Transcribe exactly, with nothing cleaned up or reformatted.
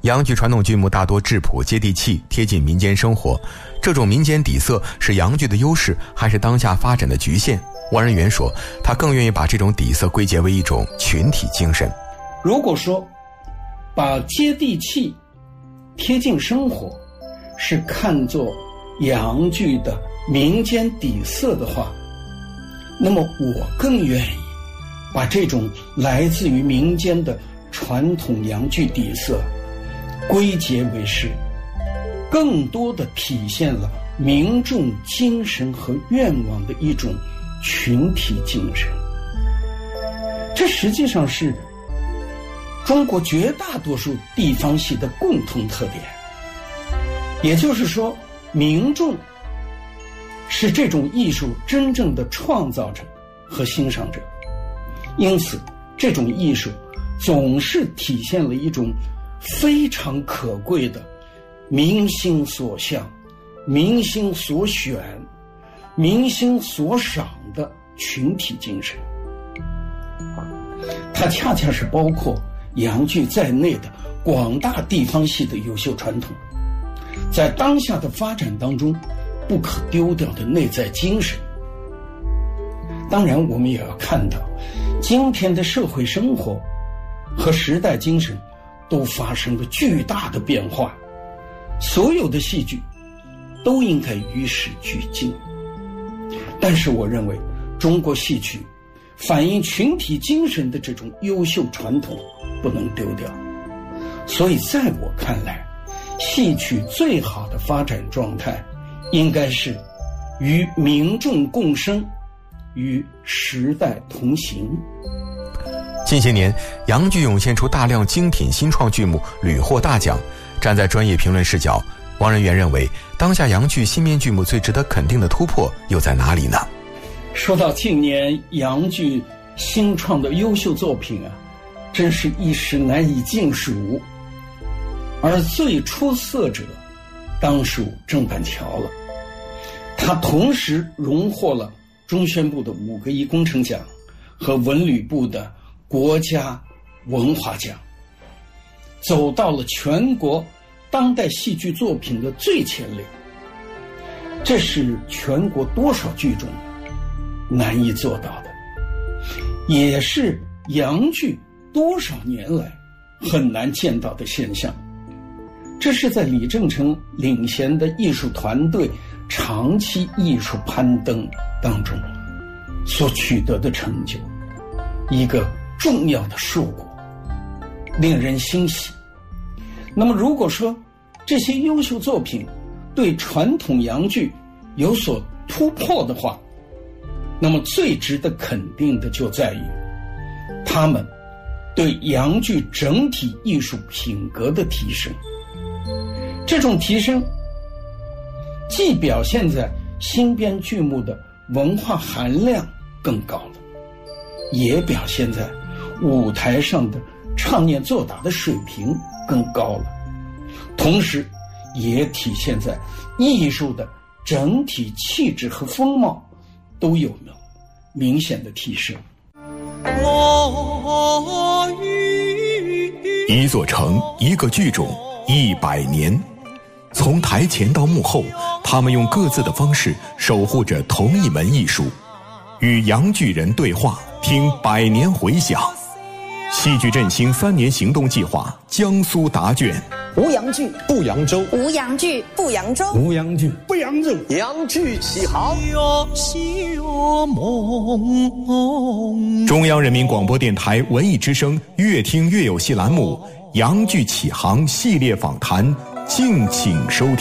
洋剧传统剧目大多质朴接地气，贴近民间生活，这种民间底色是洋剧的优势还是当下发展的局限？汪仁元说，他更愿意把这种底色归结为一种群体精神。 如果说把接地气贴近生活是看作洋剧的民间底色的话，那么我更愿意把这种来自于民间的传统洋剧底色归结为是更多的体现了民众精神和愿望的一种群体精神。这实际上是中国绝大多数地方戏的共同特点，也就是说，民众是这种艺术真正的创造者和欣赏者，因此这种艺术总是体现了一种非常可贵的民心所向、民心所选、民心所赏的群体精神。它恰恰是包括洋剧在内的广大地方戏的优秀传统，在当下的发展当中不可丢掉的内在精神。当然我们也要看到，今天的社会生活和时代精神都发生了巨大的变化，所有的戏剧都应该与时俱进。但是我认为中国戏曲反映群体精神的这种优秀传统不能丢掉，所以在我看来，戏曲最好的发展状态应该是与民众共生，与时代同行。 近些年，洋剧涌现出大量精品新创剧目，屡获大奖。站在专业评论视角，汪仁元认为，当下洋剧新编剧目最值得肯定的突破又在哪里呢？ 说到近年洋剧新创的优秀作品啊，真是一时难以尽数。而最出色者当属郑板桥了，他同时荣获了中宣部的五个一工程奖和文旅部的国家文化奖，走到了全国当代戏剧作品的最前列。这是全国多少剧种难以做到的，也是洋剧多少年来很难见到的现象。这是在李正成领衔的艺术团队长期艺术攀登当中所取得的成就，一个重要的硕果，令人欣喜。那么如果说这些优秀作品对传统洋剧有所突破的话，那么最值得肯定的就在于他们对洋剧整体艺术品格的提升。这种提升既表现在新编剧目的文化含量更高了，也表现在舞台上的唱念做打的水平更高了，同时也体现在艺术的整体气质和风貌都有了明显的提升。 一座城，一个剧种，一百年。从台前到幕后，他们用各自的方式守护着同一门艺术。与洋剧人对话，听百年回响。戏剧振兴三年行动计划江苏答卷。 无洋剧不扬州， 无洋剧不扬州， 无洋剧不扬州， 洋剧起航。 中央人民广播电台文艺之声越听越有戏栏目，洋剧起航系列访谈，敬请收听。